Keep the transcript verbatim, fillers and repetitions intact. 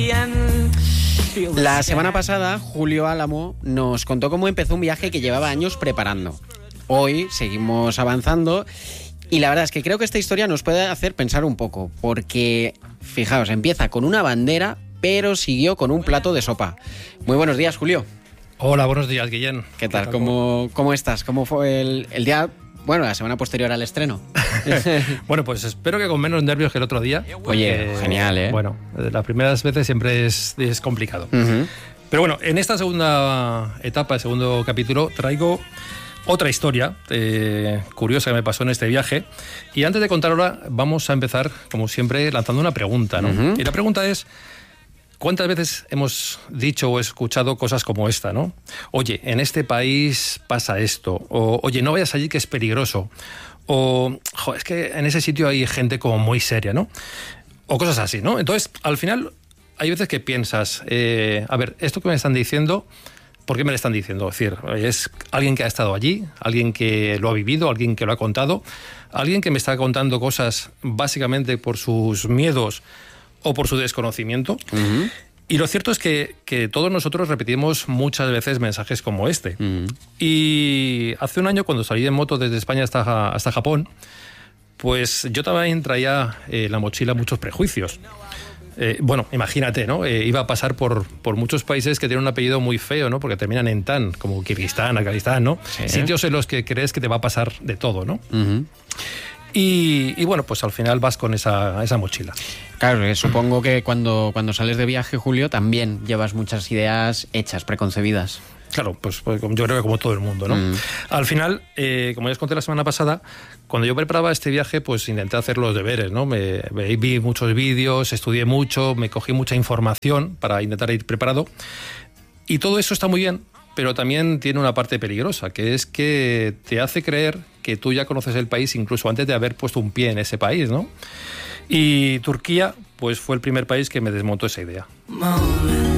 La semana pasada, Julio Álamo nos contó cómo empezó un viaje que llevaba años preparando. Hoy seguimos avanzando y la verdad es que creo que esta historia nos puede hacer pensar un poco, porque, fijaos, empieza con una bandera, pero siguió con un plato de sopa. Muy buenos días, Julio. Hola, buenos días, Guillén. ¿Qué tal? ¿Qué tal? ¿Cómo, ¿Cómo estás? ¿Cómo fue el, el día, bueno, la semana posterior al estreno? Bueno, pues espero que con menos nervios que el otro día. Oye, genial, ¿eh? Bueno, las primeras veces siempre es, es complicado. Uh-huh. Pero bueno, en esta segunda etapa, el segundo capítulo, traigo otra historia eh, curiosa que me pasó en este viaje. Y antes de contarla, vamos a empezar, como siempre, lanzando una pregunta, ¿no? Uh-huh. Y la pregunta es: ¿cuántas veces hemos dicho o escuchado cosas como esta, ¿no? Oye, en este país pasa esto. O, oye, no vayas allí que es peligroso. O, jo, es que en ese sitio hay gente como muy seria, ¿no? O cosas así, ¿no? Entonces, al final, hay veces que piensas, eh, a ver, esto que me están diciendo, ¿por qué me lo están diciendo? Es decir, es alguien que ha estado allí, alguien que lo ha vivido, alguien que lo ha contado, alguien que me está contando cosas básicamente por sus miedos o por su desconocimiento. Uh-huh. Y lo cierto es que, que todos nosotros repetimos muchas veces mensajes como este. Uh-huh. Y hace un año, cuando salí en moto desde España hasta, hasta Japón, pues yo también traía eh, en la mochila muchos prejuicios. Eh, bueno, imagínate, ¿no? Eh, iba a pasar por, por muchos países que tienen un apellido muy feo, ¿no? Porque terminan en tan, como Kirguistán, Afganistán, ¿no? Sí. Sitios en los que crees que te va a pasar de todo, ¿no? Uh-huh. Y, y bueno, pues al final vas con esa, esa mochila. Claro, eh, supongo que cuando, cuando sales de viaje, Julio, también llevas muchas ideas hechas, preconcebidas. Claro, pues, pues yo creo que como todo el mundo, ¿no? Mm. Al final, eh, como ya os conté la semana pasada, cuando yo preparaba este viaje, pues intenté hacer los deberes, ¿no? Me, me vi muchos vídeos, estudié mucho, me cogí mucha información para intentar ir preparado. Y todo eso está muy bien, pero también tiene una parte peligrosa, que es que te hace creer que tú ya conoces el país incluso antes de haber puesto un pie en ese país, ¿no? Y Turquía, pues fue el primer país que me desmontó esa idea. Moment.